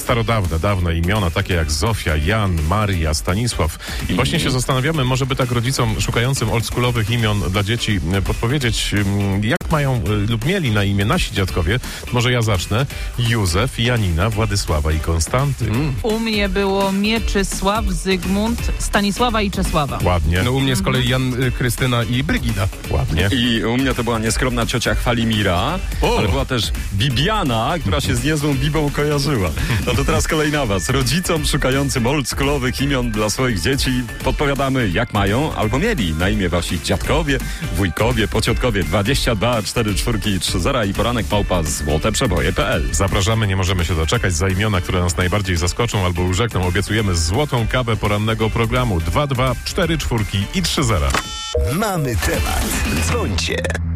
dawne imiona, takie jak Zofia, Jan, Maria, Stanisław. I właśnie się zastanawiamy, może by tak rodzicom szukającym oldschoolowych imion dla dzieci podpowiedzieć, jak mają lub mieli na imię nasi dziadkowie. Może ja zacznę. Józef, Janina, Władysława i Konstanty. U mnie było Mieczysław, Zygmunt, Stanisława i Czesława. Ładnie. No u mnie z kolei Jan, Krystyna i Brygida. Ładnie. I u mnie to była nieskromna ciocia Chwalimira, ale była też Bibiana, która się z niezłą Bibą kojarzyła. No to teraz kolej na was. Rodzicom szukającym oldschoolowych imion dla swoich dzieci podpowiadamy, jak mają albo mieli na imię wasi dziadkowie, wujkowie, pociotkowie. 22 44 30 i poranek @złoteprzeboje.pl. Zapraszamy, nie możemy się doczekać. Za imiona, które nas najbardziej zaskoczą albo urzekną, obiecujemy złotą kawę porannego programu. 22 44 i 30. Mamy temat. Dzwońcie.